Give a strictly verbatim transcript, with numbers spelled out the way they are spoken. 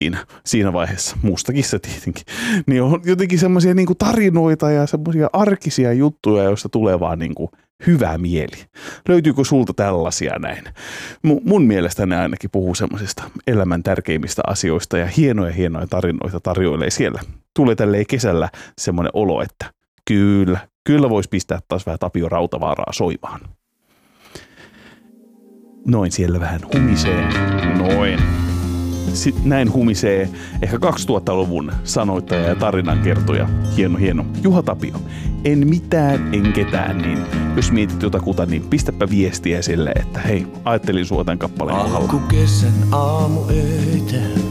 siinä vaiheessa, mustakin se tietenkin, niin on jotenkin semmoisia niinku tarinoita ja semmoisia arkisia juttuja, joista tulee vaan niinku hyvä mieli. Löytyykö sulta tällaisia näin? M- mun mielestä ne ainakin puhuu semmoisista elämän tärkeimmistä asioista ja hienoja hienoja tarinoita tarjoilee siellä. Tulee tälleen kesällä semmoinen olo, että kyllä, kyllä voisi pistää taas vähän Tapio Rautavaaraa soimaan. Noin siellä vähän humisee. Noin. Sitten näin humisee ehkä kaksituhattaluvun sanoittaja ja tarinankertoja. Hieno, hieno. Juha Tapio. En mitään, en ketään, niin jos mietit jotakuta, niin pistäpä viestiä sille, että hei, ajattelin sua tämän kappaleen kohdalla. Alkukesän aamuöitä